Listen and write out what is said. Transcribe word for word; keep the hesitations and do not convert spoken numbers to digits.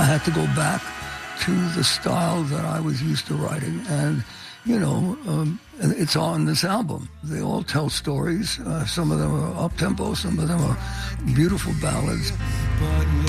had to go back to the style that I was used to writing. And, you know, um, it's on this album. They all tell stories. Uh, some of them are up-tempo, some of them are beautiful ballads.